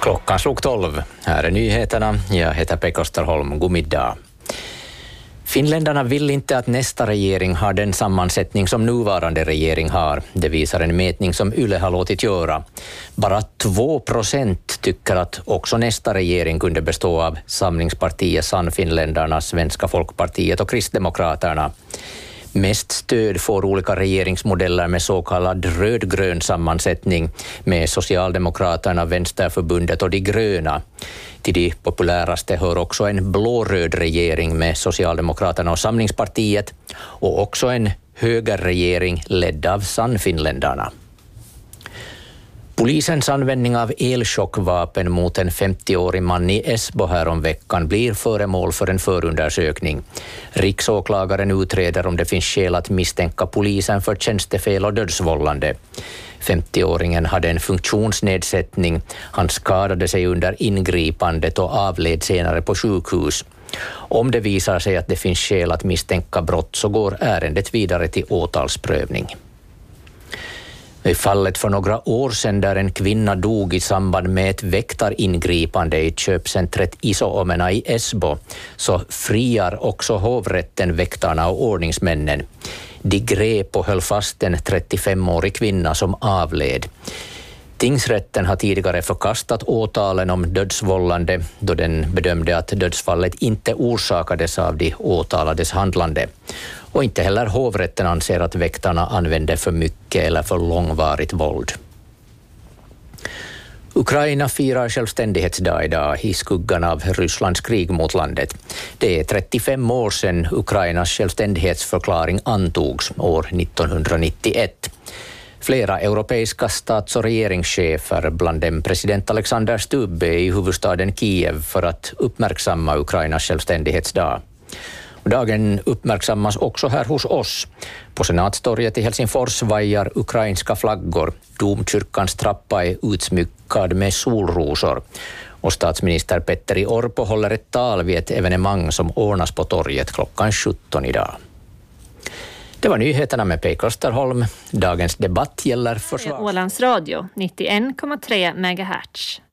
Klockan slog 12. Här är nyheterna. Jag heter Pekka Österholm. God middag. Finländarna vill inte att nästa regering har den sammansättning som nuvarande regering har. Det visar en mätning som Yle har låtit göra. Bara 2% tycker att också nästa regering kunde bestå av Samlingspartiet, Sannfinländarna, Svenska Folkpartiet och Kristdemokraterna. Mest stöd får olika regeringsmodeller med så kallad rödgrön sammansättning med Socialdemokraterna, Vänsterförbundet och de gröna. Till de populäraste hör också en blåröd regering med Socialdemokraterna och Samlingspartiet och också en högerregering ledd av Sannfinländarna. Polisens användning av elchockvapen mot en 50-årig man i Esbo här om veckan blir föremål för en förundersökning. Riksåklagaren utreder om det finns skäl att misstänka polisen för tjänstefel och dödsvållande. 50-åringen hade en funktionsnedsättning. Han skadade sig under ingripandet och avled senare på sjukhus. Om det visar sig att det finns skäl att misstänka brott så går ärendet vidare till åtalsprövning. I fallet för några år sedan där en kvinna dog i samband med ett väktaringripande i köpcentret Iso-Omena i Esbo så friar också hovrätten väktarna och ordningsmännen. De grep och höll fast en 35-årig kvinna som avled. Tingsrätten har tidigare förkastat åtalen om dödsvållande då den bedömde att dödsfallet inte orsakades av de åtalades handlande. Och inte heller hovrätten anser att väktarna använde för mycket eller för långvarigt våld. Ukraina firar självständighetsdag idag i skuggan av Rysslands krig mot landet. Det är 35 år sedan Ukrainas självständighetsförklaring antogs år 1991. Flera europeiska stats- och regeringschefer, bland dem president Alexander Stubb, är i huvudstaden Kiev för att uppmärksamma Ukrainas självständighetsdag. Dagen uppmärksammas också här hos oss. På Senatstorget i Helsingfors vajar ukrainska flaggor. Domkyrkans trappa är utsmyckad med solrosor. Och statsminister Petteri Orpo håller ett tal vid ett evenemang som ordnas på torget klockan 17 idag. Det var nyheterna med Pekka Österholm. Dagens debatt gäller försvar. Ålands Radio 91,3 MHz.